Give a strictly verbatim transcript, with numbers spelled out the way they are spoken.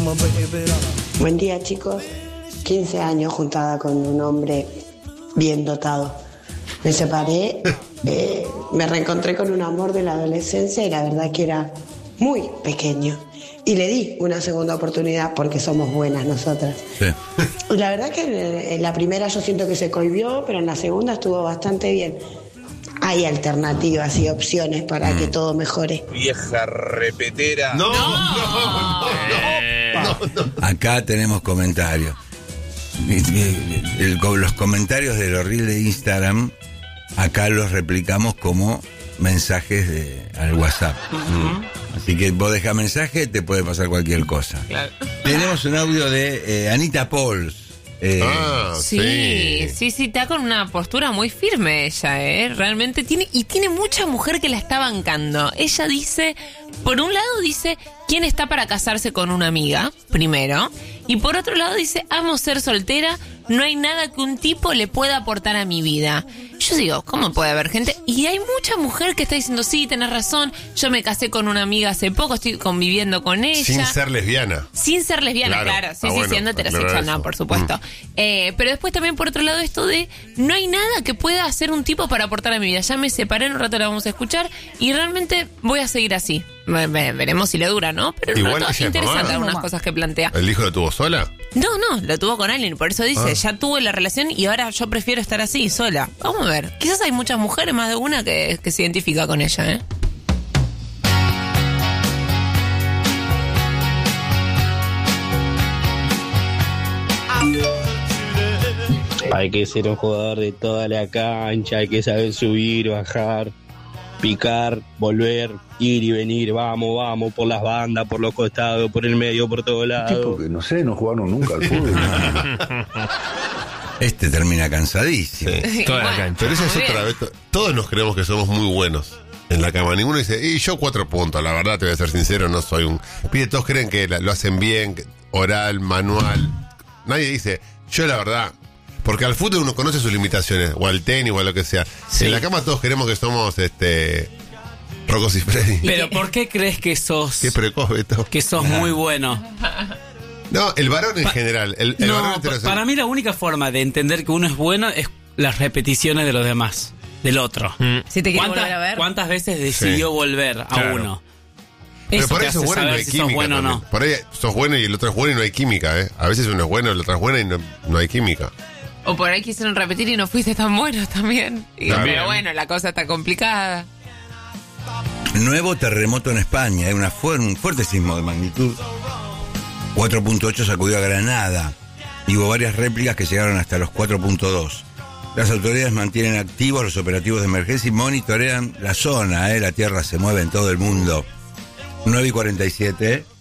Buen día, chicos. quince años juntada con un hombre bien dotado. Me separé, eh, me reencontré con un amor de la adolescencia y la verdad que era muy pequeño. Y le di una segunda oportunidad porque somos buenas nosotras. Sí. Y la verdad que en la primera yo siento que se cohibió, pero en la segunda estuvo bastante bien. Hay alternativas y opciones para mm. que todo mejore. Vieja repetera. No, no, no, no, no, no. Acá tenemos comentarios. El, los comentarios del horrible de Instagram, acá los replicamos como mensajes de, al WhatsApp. Uh-huh. Así que vos dejás mensaje, te puede pasar cualquier cosa. Claro. Tenemos un audio de eh, Anita Pauls. Eh, ah, sí, sí, sí, sí, está con una postura muy firme ella, ¿eh? Realmente tiene, y tiene mucha mujer que la está bancando. Ella dice, por un lado dice, ¿quién está para casarse con una amiga? Primero. Y por otro lado dice, amo ser soltera, no hay nada que un tipo le pueda aportar a mi vida. Yo digo, ¿cómo puede haber gente? Y hay mucha mujer que está diciendo, sí, tenés razón, yo me casé con una amiga hace poco, estoy conviviendo con ella. Sin ser lesbiana. Sin ser lesbiana, claro. claro. Sí, ah, sí, bueno, siendo heterosexual, no, por supuesto. Mm. Eh, pero después también, por otro lado, esto de, no hay nada que pueda hacer un tipo para aportar a mi vida. Ya me separé, en un rato la vamos a escuchar, y realmente voy a seguir así. Veremos si le dura, ¿no? Pero en un rato interesante algunas cosas que plantea. ¿El hijo lo tuvo sola? No, no, lo tuvo con alguien, por eso dice, ah. ya tuve la relación y ahora yo prefiero estar así, sola. Vamos a ver, quizás hay muchas mujeres, más de una, que, que se identifica con ella, ¿eh? Hay que ser un jugador de toda la cancha, hay que saber subir, bajar, picar, volver, ir y venir, vamos, vamos, por las bandas, por los costados, por el medio, por todos lados. Porque no sé, no jugaron nunca al fútbol. Este termina cansadísimo. Sí, toda la cancha. Pero esa es otra vez. Todos nos creemos que somos muy buenos en la cama. Ninguno dice, y yo cuatro puntos, la verdad, te voy a ser sincero, no soy un... Pide, todos creen que lo hacen bien, oral, manual. Nadie dice, yo la verdad... Porque al fútbol uno conoce sus limitaciones, o al tenis, o a lo que sea. Sí. En la cama todos queremos que somos este Rocos y Freddy. Pero ¿por qué crees que sos... Qué precoz, Beto. Que sos muy bueno? No, el varón en pa- general. El, el no, varón pa- para mí la única forma de entender que uno es bueno es las repeticiones de los demás, del otro. Mm. Si te quiere volver a ver. ¿Cuántas veces decidió sí. volver a claro. uno? Pero Eso por te eso hace es bueno y no hay si química. Sos bueno o no. Por ahí sos bueno y el otro es bueno y no hay química, ¿eh? A veces uno es bueno, el otro es bueno y no, no hay química. O por ahí quisieron repetir y no fuiste tan bueno también. Y, también. Pero bueno, la cosa está complicada. Nuevo terremoto en España, ¿eh? Una fu- un fuerte sismo de magnitud cuatro punto ocho sacudió a Granada y hubo varias réplicas que llegaron hasta los cuatro punto dos. Las autoridades mantienen activos los operativos de emergencia y monitorean la zona, ¿eh? La tierra se mueve en todo el mundo. nueve y cuarenta y siete.